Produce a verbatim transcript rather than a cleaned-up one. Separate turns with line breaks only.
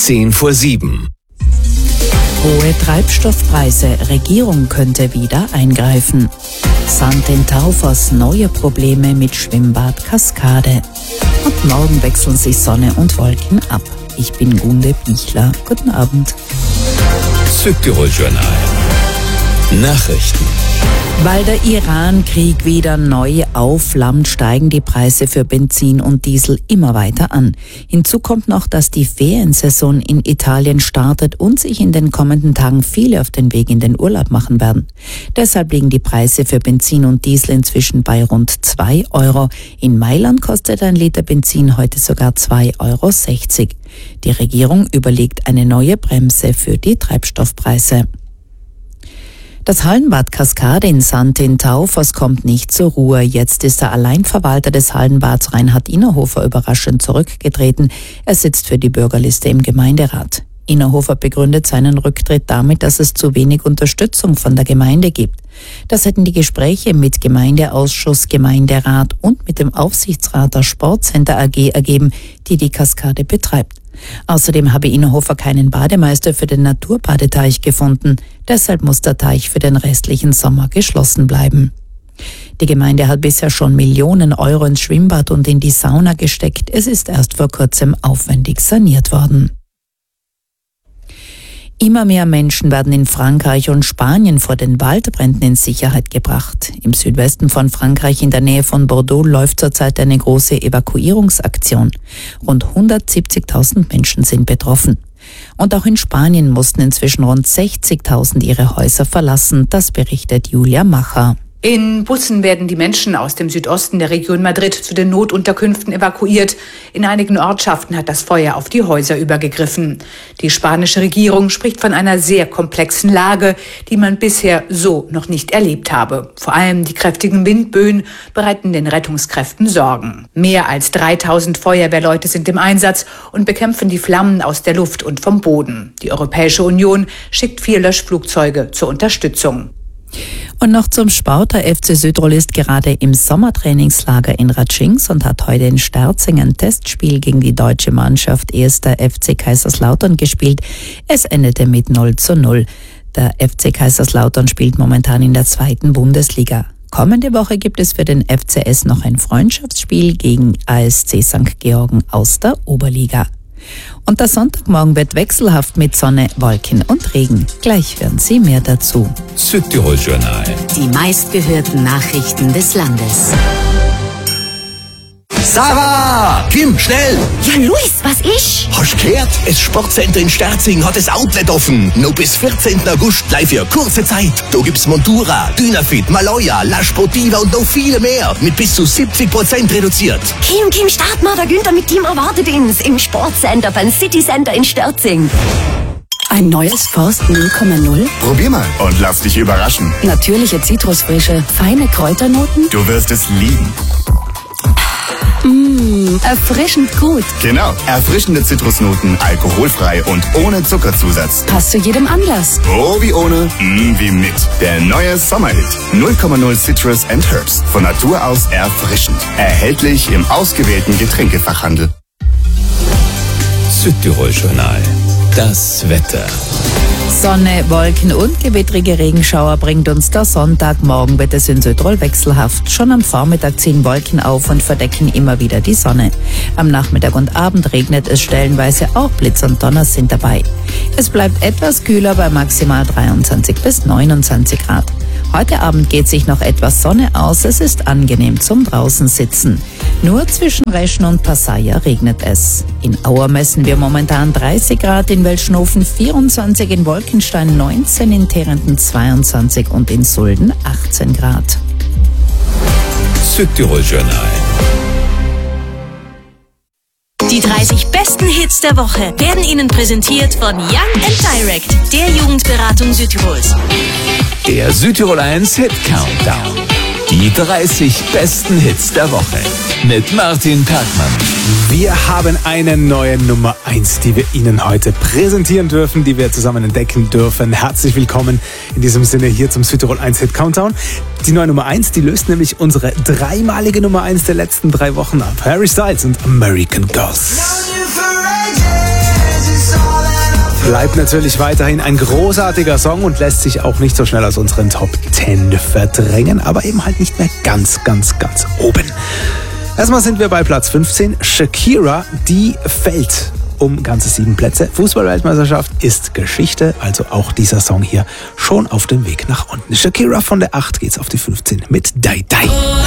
zehn vor sieben.
Hohe Treibstoffpreise. Regierung könnte wieder eingreifen. Sand in Taufers, neue Probleme mit Schwimmbad Kaskade. Und morgen wechseln sich Sonne und Wolken ab. Ich bin Gunde Bichler. Guten Abend.
Südtirol-Journal. Nachrichten.
Weil der Iran-Krieg wieder neu aufflammt, steigen die Preise für Benzin und Diesel immer weiter an. Hinzu kommt noch, dass die Feriensaison in Italien startet und sich in den kommenden Tagen viele auf den Weg in den Urlaub machen werden. Deshalb liegen die Preise für Benzin und Diesel inzwischen bei rund zwei Euro. In Mailand kostet ein Liter Benzin heute sogar zwei Euro sechzig. Die Regierung überlegt eine neue Bremse für die Treibstoffpreise. Das Hallenbad Kaskade in Sand in Taufers kommt nicht zur Ruhe. Jetzt ist der Alleinverwalter des Hallenbads Reinhard Innerhofer überraschend zurückgetreten. Er sitzt für die Bürgerliste im Gemeinderat. Innerhofer begründet seinen Rücktritt damit, dass es zu wenig Unterstützung von der Gemeinde gibt. Das hätten die Gespräche mit Gemeindeausschuss, Gemeinderat und mit dem Aufsichtsrat der Sportcenter A G ergeben, die die Kaskade betreibt. Außerdem habe Innerhofer keinen Bademeister für den Naturbadeteich gefunden. Deshalb muss der Teich für den restlichen Sommer geschlossen bleiben. Die Gemeinde hat bisher schon Millionen Euro ins Schwimmbad und in die Sauna gesteckt. Es ist erst vor kurzem aufwendig saniert worden. Immer mehr Menschen werden in Frankreich und Spanien vor den Waldbränden in Sicherheit gebracht. Im Südwesten von Frankreich in der Nähe von Bordeaux läuft zurzeit eine große Evakuierungsaktion. Rund hundertsiebzigtausend Menschen sind betroffen. Und auch in Spanien mussten inzwischen rund sechzigtausend ihre Häuser verlassen. Das berichtet Julia Macher.
In Bussen werden die Menschen aus dem Südosten der Region Madrid zu den Notunterkünften evakuiert. In einigen Ortschaften hat das Feuer auf die Häuser übergegriffen. Die spanische Regierung spricht von einer sehr komplexen Lage, die man bisher so noch nicht erlebt habe. Vor allem die kräftigen Windböen bereiten den Rettungskräften Sorgen. Mehr als dreitausend Feuerwehrleute sind im Einsatz und bekämpfen die Flammen aus der Luft und vom Boden. Die Europäische Union schickt vier Löschflugzeuge zur Unterstützung.
Und noch zum Sport. Der F C Südtirol ist gerade im Sommertrainingslager in Ratschings und hat heute in Sterzing ein Testspiel gegen die deutsche Mannschaft erster F C Kaiserslautern gespielt. Es endete mit null zu null. Der F C Kaiserslautern spielt momentan in der zweiten Bundesliga. Kommende Woche gibt es für den F C S noch ein Freundschaftsspiel gegen A S C Sankt Georgen aus der Oberliga. Und der Sonntagmorgen wird wechselhaft mit Sonne, Wolken und Regen. Gleich hören Sie mehr dazu.
Südtirol-Journal.
Die meistgehörten Nachrichten des Landes.
Sarah! Kim, schnell!
Ja, Luis, was ist?
Hast gehört? Das Sportcenter in Sterzing hat das Outlet offen. Noch bis vierzehnten August gleich für kurze Zeit. Da gibt's Montura, Dynafit, Maloja, La Sportiva und noch viele mehr. Mit bis zu siebzig Prozent reduziert.
Kim, Kim, start mal, der Günther mit ihm erwartet uns im Sportcenter beim City Center in Sterzing. Ein neues Forst null Komma null?
Probier mal und lass dich überraschen.
Natürliche Zitrusfrische, feine Kräuternoten?
Du wirst es lieben.
Mmh, erfrischend gut.
Genau, erfrischende Zitrusnoten, alkoholfrei und ohne Zuckerzusatz.
Passt zu jedem Anlass.
Oh, wie ohne, mm, wie mit. Der neue Sommerhit. null Komma null Citrus and Herbs. Von Natur aus erfrischend. Erhältlich im ausgewählten Getränkefachhandel.
Südtirol-Journal. Das Wetter.
Sonne, Wolken und gewittrige Regenschauer bringt uns der Sonntag. Morgen wird es in Südtirol wechselhaft. Schon am Vormittag ziehen Wolken auf und verdecken immer wieder die Sonne. Am Nachmittag und Abend regnet es stellenweise, auch Blitz und Donner sind dabei. Es bleibt etwas kühler bei maximal dreiundzwanzig bis neunundzwanzig Grad. Heute Abend geht sich noch etwas Sonne aus. Es ist angenehm zum draußen sitzen. Nur zwischen Reschen und Passaia regnet es. In Auer messen wir momentan dreißig Grad, in Welschnofen vierundzwanzig, in Wolkenstein neunzehn, in Terenten zweiundzwanzig und in Sulden achtzehn Grad.
Südtirol-Journal.
Die dreißig besten Hits der Woche werden Ihnen präsentiert von Young and Direct, der Jugendberatung Südtirols.
Der Südtirol eins Hit Countdown. Die dreißig besten Hits der Woche mit Martin Perkmann.
Wir haben eine neue Nummer eins, die wir Ihnen heute präsentieren dürfen, die wir zusammen entdecken dürfen. Herzlich willkommen in diesem Sinne hier zum Südtirol eins Hit Countdown. Die neue Nummer eins, die löst nämlich unsere dreimalige Nummer eins der letzten drei Wochen ab. Harry Styles und American Girls.
Love you for ages, it's all
Bleibt natürlich weiterhin ein großartiger Song und lässt sich auch nicht so schnell aus unseren Top zehn verdrängen, aber eben halt nicht mehr ganz, ganz, ganz oben. Erstmal sind wir bei Platz fünfzehn. Shakira, die fällt um ganze sieben Plätze. Fußball-Weltmeisterschaft ist Geschichte, also auch dieser Song hier schon auf dem Weg nach unten. Shakira von der acht geht's auf die fünfzehn mit Die Die.